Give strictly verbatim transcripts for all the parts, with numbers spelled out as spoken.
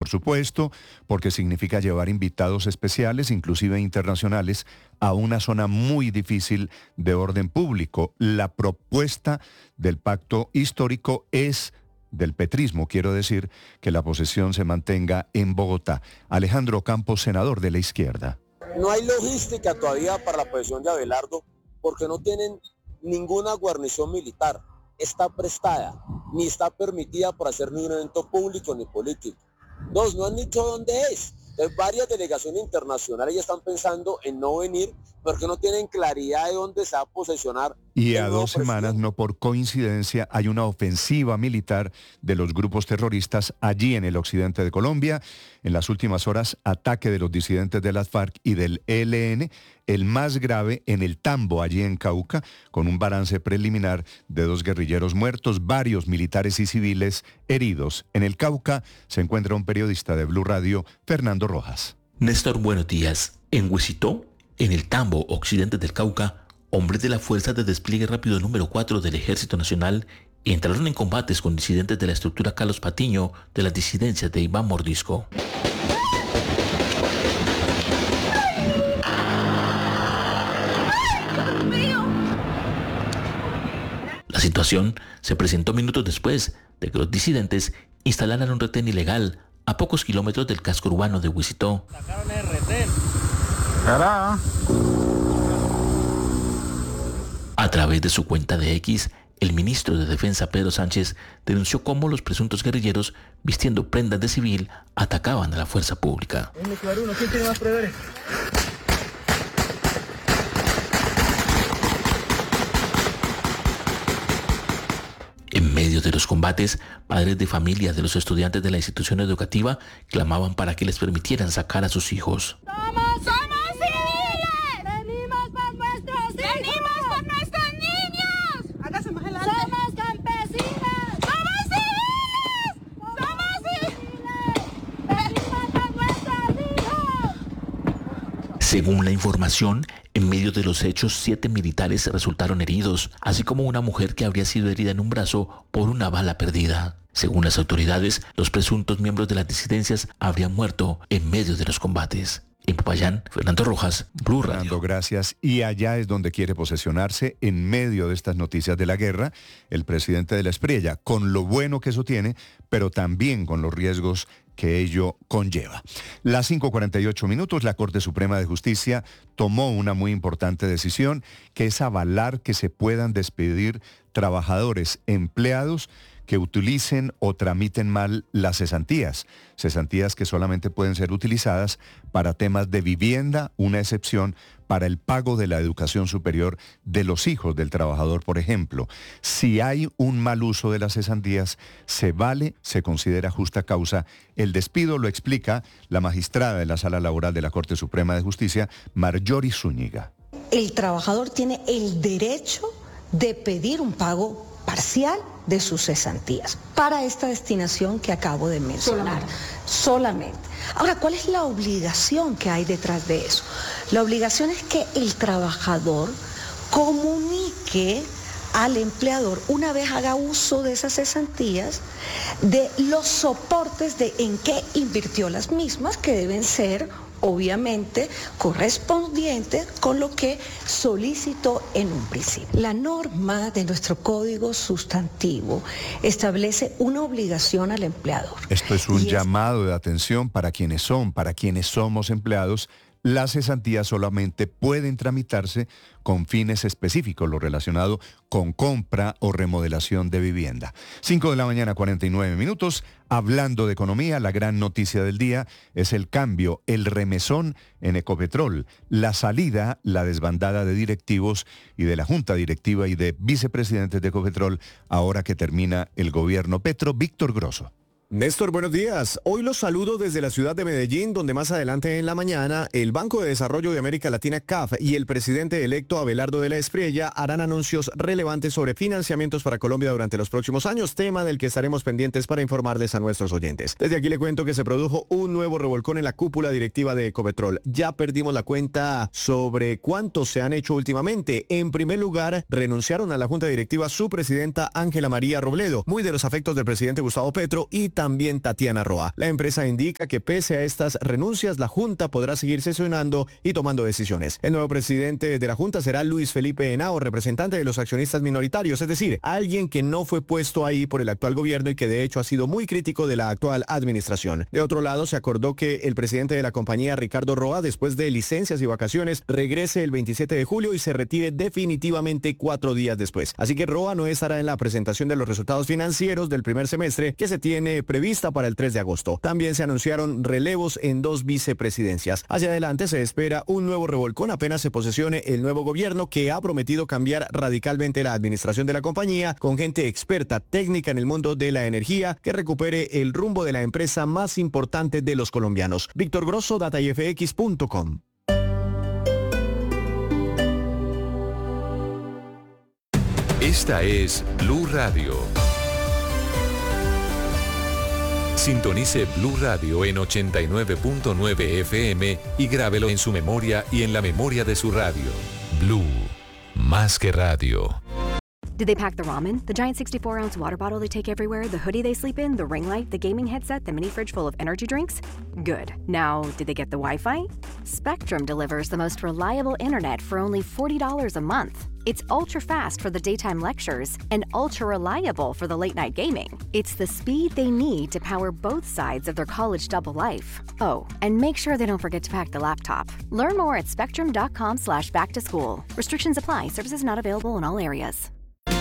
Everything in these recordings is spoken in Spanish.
por supuesto, porque significa llevar invitados especiales, inclusive internacionales, a una zona muy difícil de orden público. La propuesta del pacto histórico es del petrismo, quiero decir, que la posesión se mantenga en Bogotá. Alejandro Campos, senador de la izquierda. No hay logística todavía para la posesión de Abelardo porque no tienen ninguna guarnición militar. Está prestada, ni está permitida por hacer ningún evento público ni político. Dos, no han dicho dónde es. Entonces, varias delegaciones internacionales ya están pensando en no venir porque no tienen claridad de dónde se va a posesionar. Y a dos semanas, no por coincidencia, hay una ofensiva militar de los grupos terroristas allí en el occidente de Colombia. En las últimas horas, ataque de los disidentes de las FARC y del E L N, el más grave en el Tambo, allí en Cauca, con un balance preliminar de dos guerrilleros muertos, varios militares y civiles heridos. En el Cauca se encuentra un periodista de Blue Radio, Fernando Rojas. Néstor, buenos días. En Huisitó, en el Tambo, occidente del Cauca, hombres de la Fuerza de Despliegue Rápido número cuatro del Ejército Nacional entraron en combates con disidentes de la estructura Carlos Patiño de las disidencias de Iván Mordisco. La situación se presentó minutos después de que los disidentes instalaran un retén ilegal a pocos kilómetros del casco urbano de Huisitó. Sacaron el retén. Cará. A través de su cuenta de X, el ministro de Defensa Pedro Sánchez denunció cómo los presuntos guerrilleros, vistiendo prendas de civil, atacaban a la fuerza pública. ¿Quién tiene más proveedores? En medio de los combates, padres de familia de los estudiantes de la institución educativa clamaban para que les permitieran sacar a sus hijos. ¡Somos, somos civiles! ¡Venimos por nuestros hijos! ¡Venimos por nuestros niños! ¡Hágase más adelante! ¡Somos campesinos! ¡Somos civiles! ¡Somos civiles! ¡Venimos por nuestros hijos! Según la información, en medio de los hechos, siete militares resultaron heridos, así como una mujer que habría sido herida en un brazo por una bala perdida. Según las autoridades, los presuntos miembros de las disidencias habrían muerto en medio de los combates. En Popayán, Fernando Rojas, Blue Radio. Fernando, gracias. Y allá es donde quiere posesionarse, en medio de estas noticias de la guerra, el presidente de la Espriella, con lo bueno que eso tiene, pero también con los riesgos que ello conlleva. Las cinco cuarenta y ocho minutos, la Corte Suprema de Justicia tomó una muy importante decisión, que es avalar que se puedan despedir trabajadores empleados que utilicen o tramiten mal las cesantías. Cesantías que solamente pueden ser utilizadas para temas de vivienda, una excepción para el pago de la educación superior de los hijos del trabajador, por ejemplo. Si hay un mal uso de las cesantías, se vale, se considera justa causa el despido, lo explica la magistrada de la Sala Laboral de la Corte Suprema de Justicia, Marjorie Zúñiga. El trabajador tiene el derecho de pedir un pago parcial de sus cesantías para esta destinación que acabo de mencionar. Solamente. Solamente. Ahora, ¿cuál es la obligación que hay detrás de eso? La obligación es que el trabajador comunique al empleador, una vez haga uso de esas cesantías, de los soportes de en qué invirtió las mismas, que deben ser obviamente correspondiente con lo que solicitó en un principio. La norma de nuestro Código Sustantivo establece una obligación al empleador. Esto es un y llamado de atención para quienes son, para quienes somos empleados. Las cesantías solamente pueden tramitarse con fines específicos, lo relacionado con compra o remodelación de vivienda. cinco de la mañana, cuarenta y nueve minutos. Hablando de economía, la gran noticia del día es el cambio, el remesón en Ecopetrol, la salida, la desbandada de directivos y de la junta directiva y de vicepresidentes de Ecopetrol, ahora que termina el gobierno Petro. Víctor Grosso. Néstor, buenos días. Hoy los saludo desde la ciudad de Medellín, donde más adelante en la mañana el Banco de Desarrollo de América Latina, C A F, y el presidente electo Abelardo de la Espriella harán anuncios relevantes sobre financiamientos para Colombia durante los próximos años, tema del que estaremos pendientes para informarles a nuestros oyentes. Desde aquí le cuento que se produjo un nuevo revolcón en la cúpula directiva de Ecopetrol. Ya perdimos la cuenta sobre cuántos se han hecho últimamente. En primer lugar, renunciaron a la junta directiva su presidenta Ángela María Robledo, muy de los afectos del presidente Gustavo Petro, y también Tatiana Roa. La empresa indica que pese a estas renuncias, la Junta podrá seguir sesionando y tomando decisiones. El nuevo presidente de la Junta será Luis Felipe Henao, representante de los accionistas minoritarios, es decir, alguien que no fue puesto ahí por el actual gobierno y que de hecho ha sido muy crítico de la actual administración. De otro lado, se acordó que el presidente de la compañía, Ricardo Roa, después de licencias y vacaciones, regrese el veintisiete de julio y se retire definitivamente cuatro días después. Así que Roa no estará en la presentación de los resultados financieros del primer semestre que se tiene prevista para el tres de agosto. También se anunciaron relevos en dos vicepresidencias. Hacia adelante se espera un nuevo revolcón apenas se posesione el nuevo gobierno, que ha prometido cambiar radicalmente la administración de la compañía con gente experta, técnica en el mundo de la energía, que recupere el rumbo de la empresa más importante de los colombianos. Víctor Grosso, data I F X punto com. Esta es Blue Radio. Sintonice Blue Radio en ochenta y nueve punto nueve F M y grábelo en su memoria y en la memoria de su radio. Blue, más que radio. Did they pack the ramen, the giant sixty-four ounce water bottle they take everywhere, the hoodie they sleep in, the ring light, the gaming headset, the mini fridge full of energy drinks? Good. Now, did they get the Wi-Fi? Spectrum delivers the most reliable internet for only forty dollars a month. It's ultra-fast for the daytime lectures and ultra-reliable for the late-night gaming. It's the speed they need to power both sides of their college double life. Oh, and make sure they don't forget to pack the laptop. Learn more at spectrum.com slash back to school. Restrictions apply. Services not available in all areas.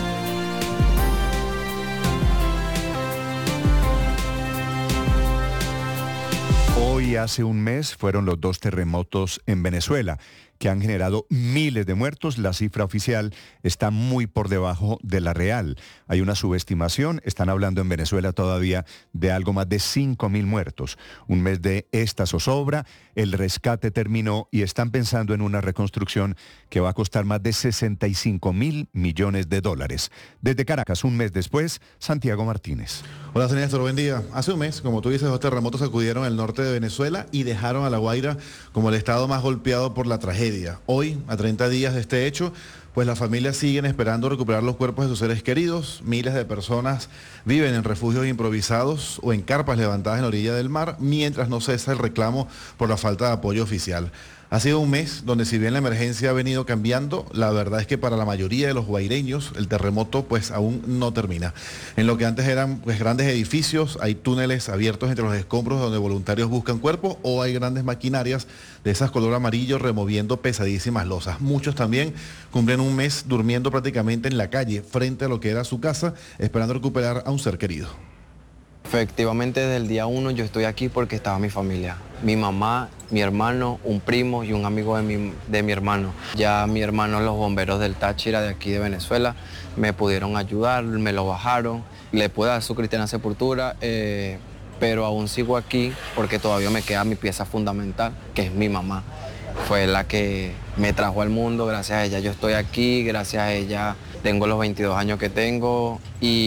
Hoy hace un mes fueron los dos terremotos en Venezuela, que han generado miles de muertos. La cifra oficial está muy por debajo de la real. Hay una subestimación, están hablando en Venezuela todavía de algo más de cinco mil muertos. Un mes de esta zozobra, el rescate terminó y están pensando en una reconstrucción que va a costar más de sesenta y cinco mil millones de dólares. Desde Caracas, un mes después, Santiago Martínez. Hola, señor Néstor, buen día. Hace un mes, como tú dices, dos terremotos sacudieron el norte de Venezuela y dejaron a La Guaira como el estado más golpeado por la tragedia. Hoy, a treinta días de este hecho, pues las familias siguen esperando recuperar los cuerpos de sus seres queridos. Miles de personas viven en refugios improvisados o en carpas levantadas en la orilla del mar, mientras no cesa el reclamo por la falta de apoyo oficial. Ha sido un mes donde, si bien la emergencia ha venido cambiando, la verdad es que para la mayoría de los guaireños el terremoto pues aún no termina. En lo que antes eran pues grandes edificios, hay túneles abiertos entre los escombros donde voluntarios buscan cuerpos, o hay grandes maquinarias de esas color amarillo removiendo pesadísimas losas. Muchos también cumplen un mes durmiendo prácticamente en la calle, frente a lo que era su casa, esperando recuperar a un ser querido. Efectivamente, desde el día uno yo estoy aquí porque estaba mi familia. Mi mamá, mi hermano, un primo y un amigo de mi, de mi hermano. Ya mi hermano, los bomberos del Táchira de aquí de Venezuela, me pudieron ayudar, me lo bajaron. Le pude dar su cristiana sepultura, eh, pero aún sigo aquí porque todavía me queda mi pieza fundamental, que es mi mamá. Fue la que me trajo al mundo, gracias a ella yo estoy aquí, gracias a ella tengo los veintidós años que tengo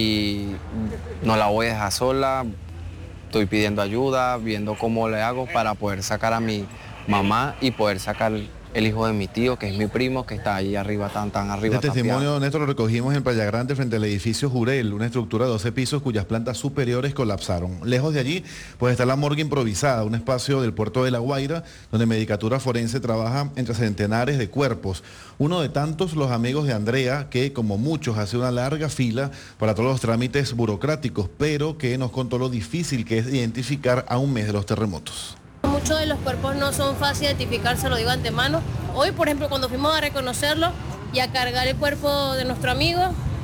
y no la voy a dejar sola. Estoy pidiendo ayuda, viendo cómo le hago para poder sacar a mi mamá y poder sacar el hijo de mi tío, que es mi primo, que está ahí arriba, tan, tan arriba. Este testimonio, Néstor, lo recogimos en Playa Grande frente al edificio Jurel, una estructura de doce pisos cuyas plantas superiores colapsaron. Lejos de allí, pues está la morgue improvisada, un espacio del puerto de La Guaira, donde Medicatura Forense trabaja entre centenares de cuerpos. Uno de tantos, los amigos de Andrea, que como muchos hace una larga fila para todos los trámites burocráticos, pero que nos contó lo difícil que es identificar a un mes de los terremotos. Muchos de los cuerpos no son fáciles de identificar, se lo digo antemano. Hoy, por ejemplo, cuando fuimos a reconocerlo y a cargar el cuerpo de nuestro amigo,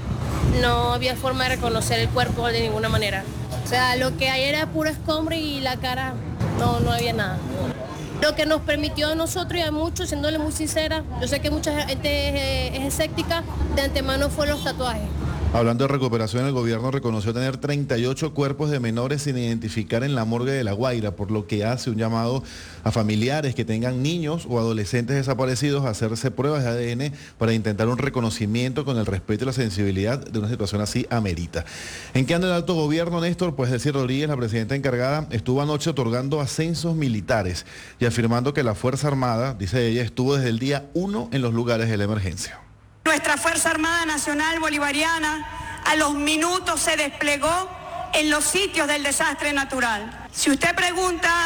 no había forma de reconocer el cuerpo de ninguna manera. O sea, lo que hay era puro escombro y la cara, no, no había nada. Lo que nos permitió a nosotros y a muchos, siéndole muy sincera, yo sé que mucha gente es, es escéptica, de antemano fue los tatuajes. Hablando de recuperación, el gobierno reconoció tener treinta y ocho cuerpos de menores sin identificar en la morgue de La Guaira, por lo que hace un llamado a familiares que tengan niños o adolescentes desaparecidos a hacerse pruebas de A D N para intentar un reconocimiento con el respeto y la sensibilidad de una situación así amerita. ¿En qué anda el alto gobierno, Néstor? Pues Delcy Rodríguez, la presidenta encargada, estuvo anoche otorgando ascensos militares y afirmando que la Fuerza Armada, dice ella, estuvo desde el día uno en los lugares de la emergencia. Nuestra Fuerza Armada Nacional Bolivariana a los minutos se desplegó en los sitios del desastre natural. Si usted pregunta